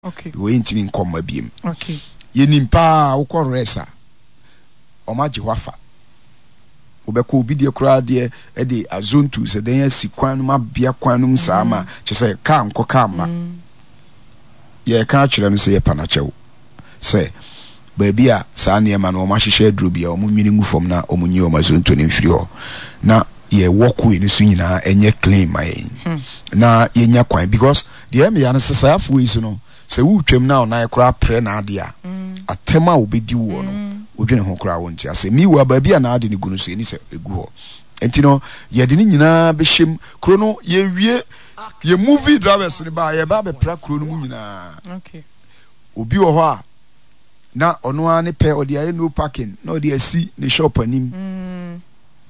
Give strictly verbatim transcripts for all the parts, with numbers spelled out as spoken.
okay we intimi nkoma biem okay ye nimpa ukọ resa omaje wafa obeko obi de kura de e de azontu se den asi kwan ma bia kwan num saa ma che se ka nko ka ma ye ka akire no se ye panachew se baby a saa ne ma no ma hwehwe aduro bia o mu nwini ngu fom na o mu nyi o ma zontu ne mfiri ho na ye woku ni so nyina enye clean ma yen na ye nya kwan because the em ya no se saa afo yi so no se wu twem na ona ye kura pre na ade a atema obedi wo no odwene ho kura wo nti ase mi wa baby a na ade ni gunu so ni se egu ho enti no ye de ni nyina be hyem kro no ye wie ye movie drivers ni ba ye ba be pra kro no mu nyina okay obi wo ho a na ono a ne pe odi aye no parking na odi asi ne shop anim mm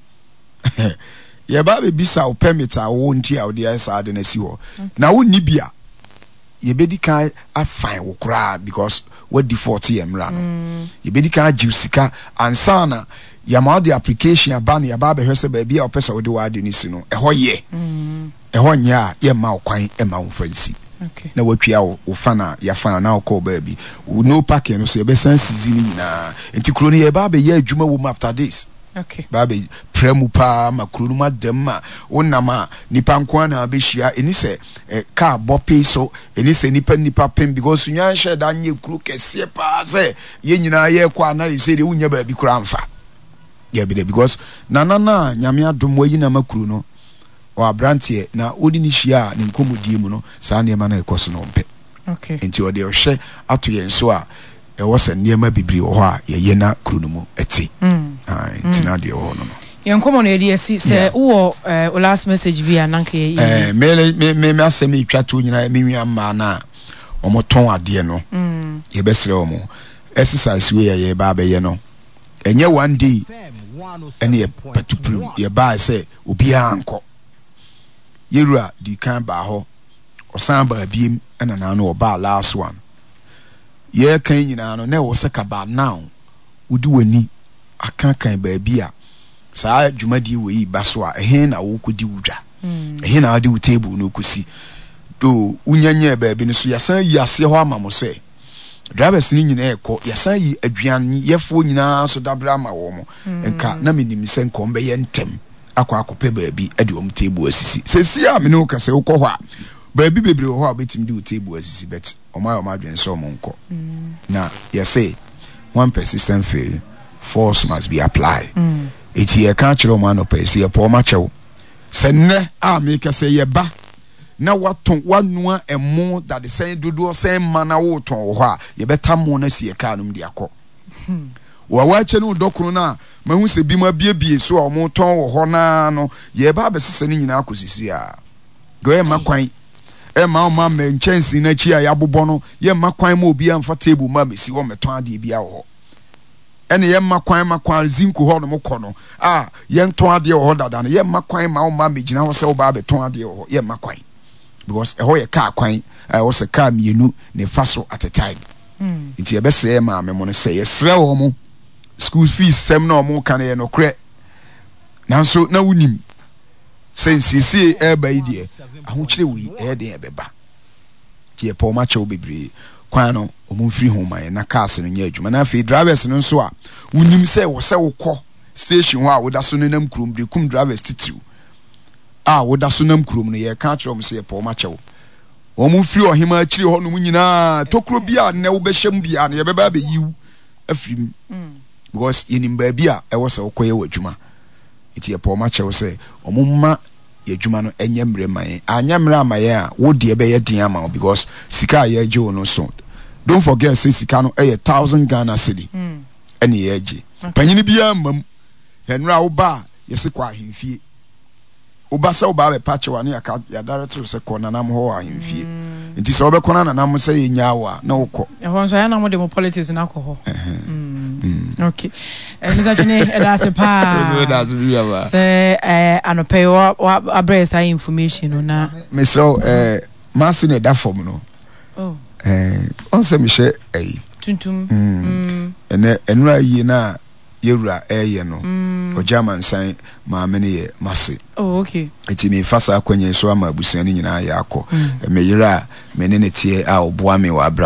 ye ba be bisa o permit a wo nti a odi aye sa de na si ho na wo ni bia ye bedi kan a fine wo kra because what default ye mra no ye bedi kan jiu sika ansana ya ma the application aba na ya ba be hwese ba bia o pesa wo de wa de ni si no e ho ye mm e ho nya ye ma o kwan e ma wo fansi okay na watwia wo fana ya fana na ko baby no parking no so ye be san season nyina enti kro ni ye ba be ye adwuma wo after this okay babe premu pa makuru ma dem ma wonama nipa nko na be hia eni se eh, car bope so eni se nipa nipa pem because nyan hye da nye kuru kese pa se ye nyina ye kwa na ye se de unya ba bi kura mfa ye bi de because na na na nyame adom wayi na makuru no o abrantie na odi ni hia ni nkomodie mu no sa ne ma na ekoso no mpe okay enti o de o hye ato ye nso a e wo se niema bibiri wo ho a ye ye na kuru no mu eti mm ah tina de wo no no yen komo no edi asi se wo o last message bi ananka ye eh me me me asem itwa to nyina me nwa ma na omoton ade no mm ye besre omo exercise we ye ba ba ye no enye one day ene ye patupru ye ba se obi anko yerua di kan ba ho osan ba biem ena na no ba last one ye kan nyina no na wo se ka ba now wudi wani akan kan ba bia saa dwumadi we ba so a ehe na wo kodi wudwa ehe na ade wo table no kosi do unyanya ba bi no so yasan yi ase ho ama mo se drivers ni nyina ekọ yasan yi aduan yefo nyina so dabra ma wo mo enka na menim se nkom be ye ntem akwa akope ba bi ade wo table asisi sesi a me no ka se wo kọ ho a ba bi bebre ho a betim di wo table asisi bet o ma o ma dwen so mo nko na you say one persistent fail force must be applied mm it ye can chiro man op esi e po ma chew se ne a me ka se ye ba na waton wanua emo that the same dodo same man na wo ton ho a ye beta mo na sie ka num de akọ wa wa che no dokunu na mahu se bi ma bie bie so o mo ton wo ho na no ye ba be sese ni nyina akosisi a go e makwan e ma o ma me nchensi na chi a ya bobọ no ye makwan ma obi amfa table ma mesi wo meton ade bia wo ene ye makwan makwan zinko ho no mokọ no ah ye nton ade wo ho dada no ye makwan ma o ma megina ho se wo ba be ton ade wo ye makwan because e ho ye ka kwan I was a car mienu ne faso at a time mm nti ye besre ma me mo no se ye sre wo mo school fees sem na mo kan ye no kre nanso na wunim sensisi e ba idie ahokire wi e de e beba ti e po ma che obebre kwan no omo free home man na cars no nya adwuma na fe drivers no so a wunim se wo se wo kọ station ho a wo da so no nam krom de kum drivers titiu a wo da so nam krom no ye ka kire om se e po ma che wo omo free ohima akire ho no nyina tokro bia ne wo be hyem bia ne ye beba be yiw afrim because yenim ba bia e wo se wo koye wadwuma iti e po ma che wo se omo ma ye dwuma no enye mre man anya mre amaye a wo de be ye din ama because sika ye je wo no so don't forget say sika no e one thousand Ghana cedi mm ene ye je panyini bia mam henra wo ba ye se kwa ahemfie wo ba se wo ba be pache wa ne ya ka ya director se ko nanam ho ahemfie nti se wo be kona nanam se ye nya wa na wo ko e ho nso ya na mo de mo politics na ko ho mm okay eh Mister Jene e da se pa so da se bia ba se eh anope wa address that information na me so eh mass ne da form no oh eh on se me hye eh tuntum mm ene enura yi na yewura eye no o German san ma me ne ye masse oh okay eti me fasa akwenye so ama abusuani nyina ya akọ me yira me ne ne tie a oboa me wa